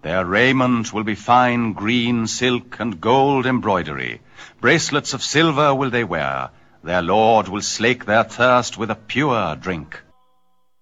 Their raiment will be fine green silk and gold embroidery. Bracelets of silver will they wear. Their lord will slake their thirst with a pure drink.